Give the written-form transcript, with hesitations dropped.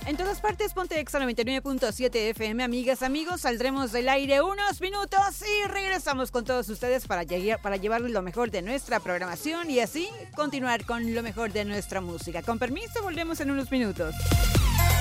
En todas partes, ponte Exa 99.7 FM, amigas, amigos. Saldremos del aire unos minutos y regresamos con todos ustedes para llevarles lo mejor de nuestra programación y así continuar con lo mejor de nuestra música. Con permiso, volvemos en unos minutos.